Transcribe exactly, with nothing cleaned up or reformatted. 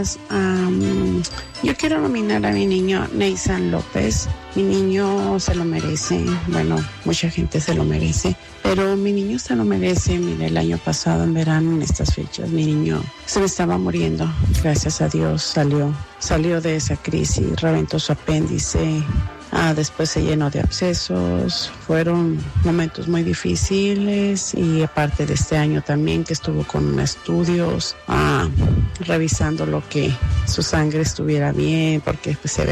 Um, yo quiero nominar a mi niño Neysan López. Mi niño se lo merece. Bueno, mucha gente se lo merece, pero mi niño se lo merece. Mire, el año pasado en verano, en estas fechas, mi niño se me estaba muriendo. Gracias a Dios salió, salió de esa crisis, reventó su apéndice. Ah, después se llenó de abscesos. Fueron momentos muy difíciles, y aparte de este año también que estuvo con estudios, ah, revisando lo que su sangre estuviera bien, porque pues, se ve